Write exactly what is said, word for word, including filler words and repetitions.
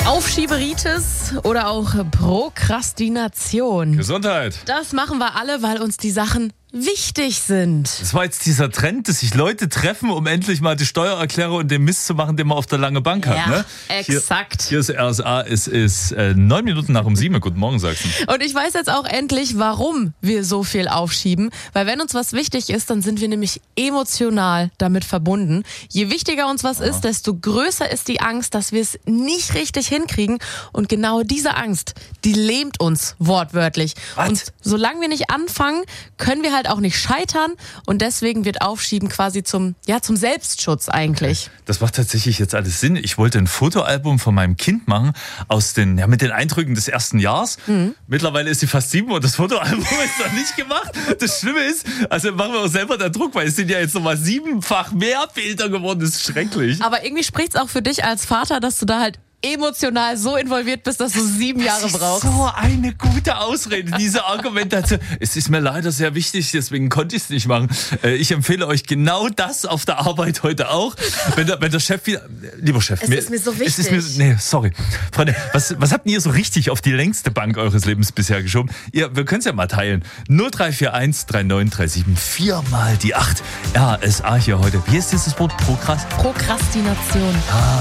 Aufschieberitis oder auch Prokrastination. Gesundheit. Das machen wir alle, weil uns die Sachen wichtig sind. Das war jetzt dieser Trend, dass sich Leute treffen, um endlich mal die Steuererklärung und den Mist zu machen, den man auf der lange Bank hat. Ja, Ne? exakt. Hier, hier ist R S A, es ist äh, neun Minuten nach um sieben. Guten Morgen, sagst du. Und ich weiß jetzt auch endlich, warum wir so viel aufschieben. Weil wenn uns was wichtig ist, dann sind wir nämlich emotional damit verbunden. Je wichtiger uns was ist, desto größer ist die Angst, dass wir es nicht richtig hinkriegen. Und genau diese Angst, die lähmt uns wortwörtlich. Was? Und solange wir nicht anfangen, können wir halt auch nicht scheitern. Und deswegen wird Aufschieben quasi zum, ja, zum Selbstschutz eigentlich. Das macht tatsächlich jetzt alles Sinn. Ich wollte ein Fotoalbum von meinem Kind machen aus den, ja, mit den Eindrücken des ersten Jahres. Mhm. Mittlerweile ist sie fast sieben und das Fotoalbum ist noch nicht gemacht. Das Schlimme ist, also machen wir auch selber den Druck, weil es sind ja jetzt nochmal siebenfach mehr Bilder geworden. Das ist schrecklich. Aber irgendwie spricht es auch für dich als Vater, dass du da halt emotional so involviert bist, dass du sieben Jahre das ist brauchst. So eine gute Ausrede, diese Argumentation. Es ist mir leider sehr wichtig, deswegen konnte ich es nicht machen. Ich empfehle euch genau das auf der Arbeit heute auch. Wenn der, wenn der Chef wieder, lieber Chef, Es mir, ist mir so wichtig. Es ist mir, nee, sorry. Freunde, was, was habt ihr so richtig auf die längste Bank eures Lebens bisher geschoben? Ihr, wir können es ja mal teilen. null drei vier eins drei neun drei sieben, viermal die acht. R S A hier heute. Wie ist dieses Wort? Prokrast? Prokrastination. Ah.